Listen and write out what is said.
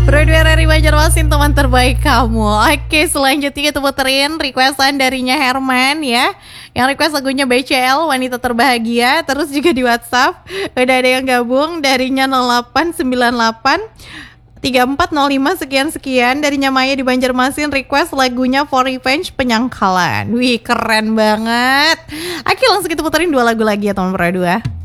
Bro 2 dari Banjarmasin, teman terbaik kamu. Oke, selanjutnya kita puterin requestan darinya Herman ya. Yang request lagunya BCL, Wanita Terbahagia. Terus juga di WhatsApp udah ada yang gabung darinya 0898 3405 sekian-sekian. Darinya Maya di Banjarmasin request lagunya For Revenge, Penyangkalan. Wih, keren banget. Oke, langsung kita puterin 2 lagu lagi ya teman Bro 2.